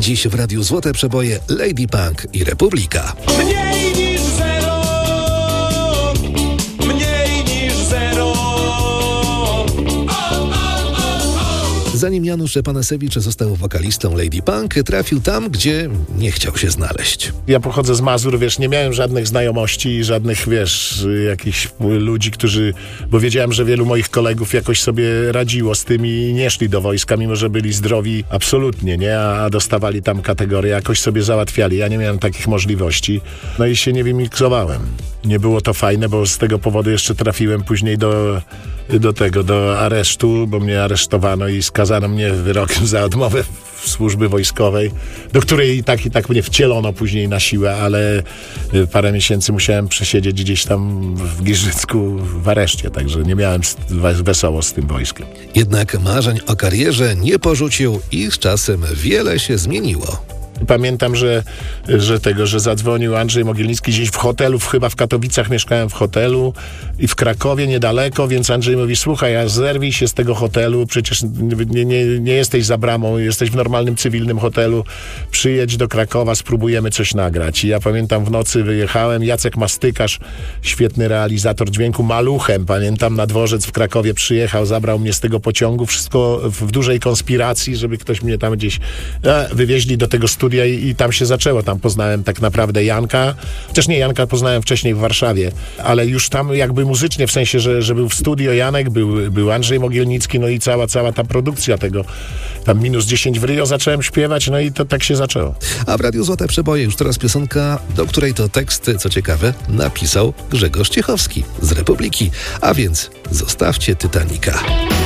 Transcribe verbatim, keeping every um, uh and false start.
Dziś w Radiu Złote Przeboje Lady Punk i Republika. Mniej niż zero, mniej niż zero. Zanim Janusz Epanasewicz został wokalistą Lady Punk, trafił tam, gdzie nie chciał się znaleźć. Ja pochodzę z Mazur, wiesz, nie miałem żadnych znajomości, żadnych, wiesz, jakichś ludzi, którzy, bo wiedziałem, że wielu moich kolegów jakoś sobie radziło z tym i nie szli do wojska, mimo że byli zdrowi absolutnie, nie, a dostawali tam kategorie, jakoś sobie załatwiali. Ja nie miałem takich możliwości, no i się nie wymiksowałem. Nie było to fajne, bo z tego powodu jeszcze trafiłem później do, do tego, do aresztu, bo mnie aresztowano i skazano mnie wyrokiem za odmowę służby wojskowej, do której i tak i tak mnie wcielono później na siłę, ale parę miesięcy musiałem przesiedzieć gdzieś tam w Giżycku w areszcie, także nie miałem wesoło z tym wojskiem. Jednak marzeń o karierze nie porzucił i z czasem wiele się zmieniło. Pamiętam, że, że tego, że zadzwonił Andrzej Mogilnicki gdzieś w hotelu, w, chyba w Katowicach mieszkałem w hotelu i w Krakowie niedaleko, więc Andrzej mówi, słuchaj, a zerwij się z tego hotelu, przecież nie, nie, nie jesteś za bramą, jesteś w normalnym, cywilnym hotelu, przyjedź do Krakowa, spróbujemy coś nagrać. I ja pamiętam, w nocy wyjechałem, Jacek Mastykarz, świetny realizator dźwięku, maluchem, pamiętam, na dworzec w Krakowie przyjechał, zabrał mnie z tego pociągu, wszystko w dużej konspiracji, żeby ktoś mnie tam gdzieś e, wywieźli do tego studia I, i tam się zaczęło. Tam poznałem tak naprawdę Janka. Chociaż nie, Janka poznałem wcześniej w Warszawie, ale już tam jakby muzycznie, w sensie, że, że był w studio Janek, był, był Andrzej Mogilnicki, no i cała, cała ta produkcja tego, tam minus dziesięć w Rio zacząłem śpiewać, no i to tak się zaczęło. A w Radiu Złote Przeboje już teraz piosenka, do której to tekst, co ciekawe, napisał Grzegorz Ciechowski z Republiki. A więc zostawcie Titanica.